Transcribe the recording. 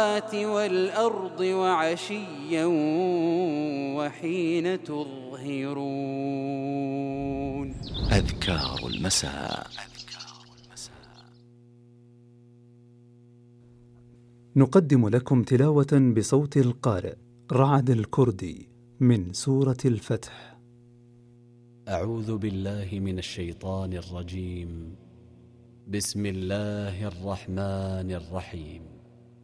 السماوات والأرض وعشيا وحين تظهرون. أذكار المساء. نقدم لكم تلاوة بصوت القارئ رعد الكردي من سورة الفتح. أعوذ بالله من الشيطان الرجيم. بسم الله الرحمن الرحيم.